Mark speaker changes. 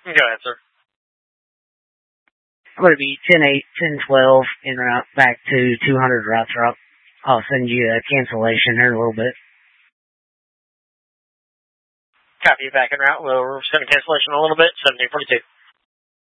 Speaker 1: Go ahead, sir.
Speaker 2: I'm going to be 10-8, 10-12 en route back to 200 routes. I'll send you a cancellation here in a little bit.
Speaker 1: Copy, back en route. We'll send a cancellation in a little bit, 1742.